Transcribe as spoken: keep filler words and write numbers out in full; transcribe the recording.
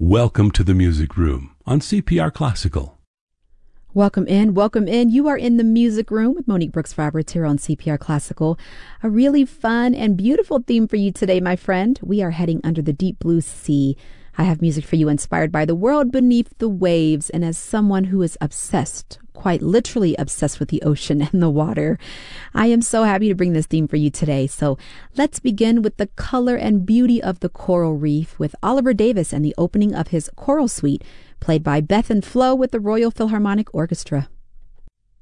Welcome to the Music Room on C P R Classical. Welcome in, welcome in. You are in the Music Room with Monique Brooks Roberts here on C P R Classical. A really fun and beautiful theme for you today, my friend. We are heading under the deep blue sea. I have music for you inspired by the world beneath the waves, and as someone who is obsessed, quite literally obsessed with the ocean and the water, I am so happy to bring this theme for you today. So let's begin with the color and beauty of the coral reef with Oliver Davis and the opening of his Coral Suite, played by Beth and Flo with the Royal Philharmonic Orchestra.